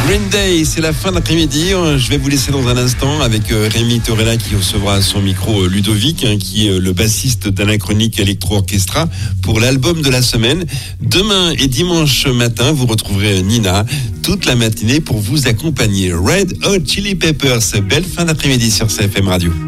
Green Day, c'est la fin d'après-midi. Je vais vous laisser dans un instant avec Rémi Torella qui recevra à son micro Ludovic, qui est le bassiste d'Anachronique Electro Orchestra pour l'album de la semaine. Demain et dimanche matin, vous retrouverez Nina toute la matinée pour vous accompagner. Red Hot Chili Peppers, belle fin d'après-midi sur CFM Radio.